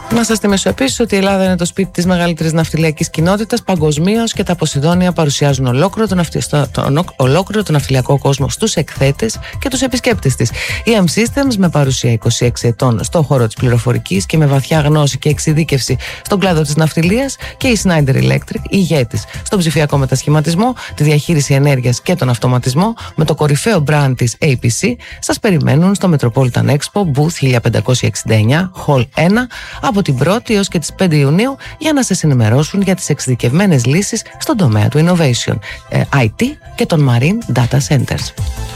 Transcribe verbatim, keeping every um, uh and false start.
Να σας θυμίσω επίσης ότι η Ελλάδα είναι το σπίτι της μεγαλύτερης ναυτιλιακής κοινότητας παγκοσμίως και τα Ποσειδόνια παρουσιάζουν ολόκληρο τον, ναυτι... τον... ολόκληρο τον ναυτιλιακό κόσμο στους εκθέτες και τους επισκέπτες της. Η εμ Systems, με παρουσία είκοσι έξι ετών στον χώρο της πληροφορικής και με βαθιά γνώση και εξειδίκευση στον κλάδο της ναυτιλίας, και η Schneider Electric, ηγέτης στον ψηφιακό μετασχηματισμό, τη διαχείριση ενέργειας και τον αυτοματισμό, με το κορυφαίο brand της έι πι σι, σας περιμένουν στο Metropolitan Expo Booth χίλια πεντακόσια εξήντα εννιά, Hall ένα, από την πρώτη έως και τις πέντε Ιουνίου, για να σας ενημερώσουν για τις εξειδικευμένες λύσεις στον τομέα του innovation, άι τι και των marine data centers.